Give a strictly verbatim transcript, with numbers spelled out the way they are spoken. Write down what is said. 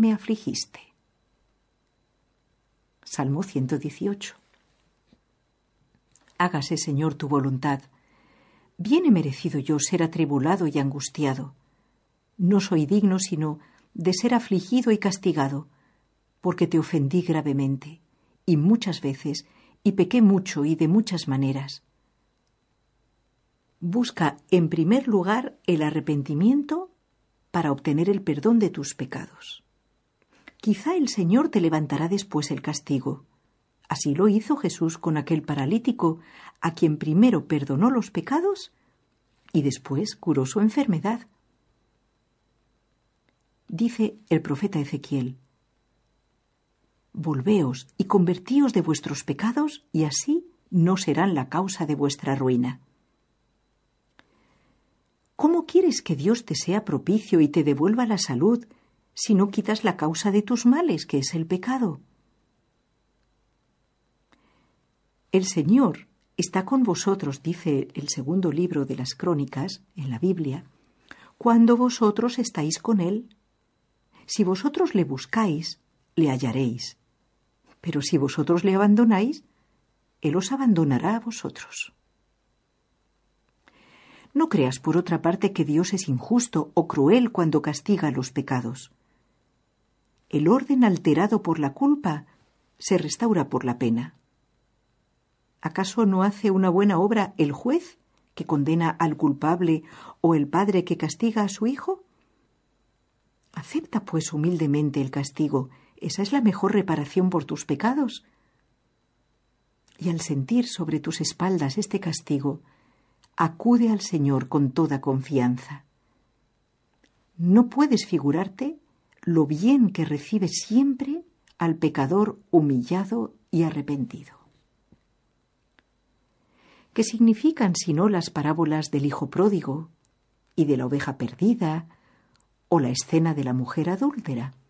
me afligiste. Salmo ciento dieciocho. Hágase, Señor, tu voluntad. Bien he merecido yo ser atribulado y angustiado. No soy digno sino de ser afligido y castigado, porque te ofendí gravemente, y muchas veces, y pequé mucho y de muchas maneras. Busca en primer lugar el arrepentimiento para obtener el perdón de tus pecados. Quizá el Señor te levantará después el castigo. Así lo hizo Jesús con aquel paralítico, a quien primero perdonó los pecados y después curó su enfermedad. Dice el profeta Ezequiel: Volveos y convertíos de vuestros pecados, y así no serán la causa de vuestra ruina. ¿Cómo quieres que Dios te sea propicio y te devuelva la salud si no quitas la causa de tus males, que es el pecado? El Señor está con vosotros, dice el segundo libro de las Crónicas, en la Biblia, cuando vosotros estáis con Él. Si vosotros le buscáis, le hallaréis. Pero si vosotros le abandonáis, Él os abandonará a vosotros. No creas, por otra parte, que Dios es injusto o cruel cuando castiga los pecados. El orden alterado por la culpa se restaura por la pena. ¿Acaso no hace una buena obra el juez que condena al culpable o el padre que castiga a su hijo? Acepta, pues, humildemente el castigo. Esa es la mejor reparación por tus pecados. Y al sentir sobre tus espaldas este castigo, acude al Señor con toda confianza. No puedes figurarte lo bien que recibe siempre al pecador humillado y arrepentido. ¿Qué significan sino las parábolas del hijo pródigo y de la oveja perdida o la escena de la mujer adúltera?